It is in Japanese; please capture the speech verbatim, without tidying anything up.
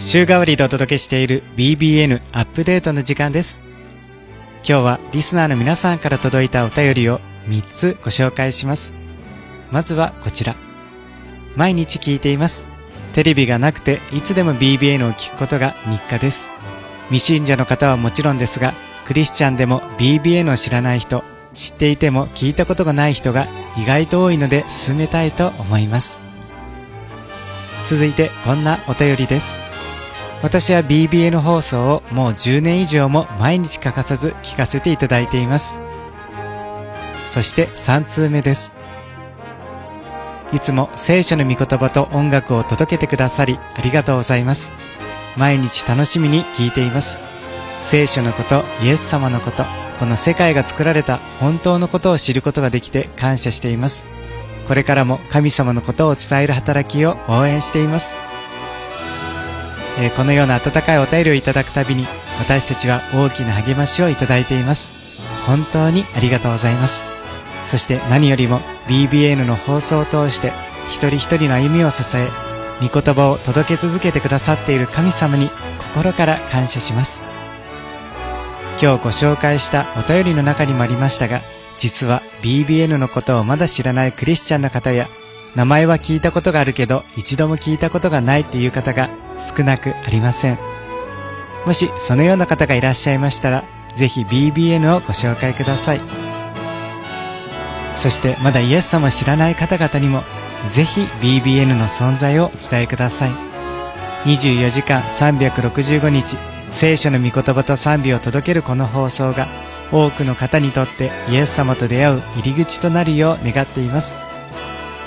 週替わりでお届けしている ビービーエヌ アップデートの時間です。今日はリスナーの皆さんから届いたお便りをみっつご紹介します。まずはこちら。毎日聞いています。テレビがなくていつでも ビービーエヌ を聞くことが日課です。未信者の方はもちろんですが、クリスチャンでも ビービーエヌ を知らない人、知っていても聞いたことがない人が意外と多いので進めたいと思います。続いてこんなお便りです。私は ビービーエヌ 放送をもうじゅうねん以上も毎日欠かさず聞かせていただいています。そしてさん通目です。いつも聖書の御言葉と音楽を届けてくださりありがとうございます。毎日楽しみに聞いています。聖書のこと、イエス様のこと、この世界が作られた本当のことを知ることができて感謝しています。これからも神様のことを伝える働きを応援しています。えー、このような温かいお便りをいただくたびに私たちは大きな励ましをいただいています。本当にありがとうございます。そして何よりも ビービーエヌ の放送を通して一人一人の歩みを支え、御言葉を届け続けてくださっている神様に心から感謝します。今日ご紹介したお便りの中にもありましたが、実は ビービーエヌ のことをまだ知らないクリスチャンの方や、名前は聞いたことがあるけど一度も聞いたことがないっていう方が少なくありません。もしそのような方がいらっしゃいましたら、ぜひ ビービーエヌ をご紹介ください。そしてまだイエス様を知らない方々にもぜひ ビービーエヌ の存在をお伝えください。にじゅうよじかんさんびゃくろくじゅうごにち聖書の御言葉と賛美を届けるこの放送が多くの方にとってイエス様と出会う入り口となるよう願っています。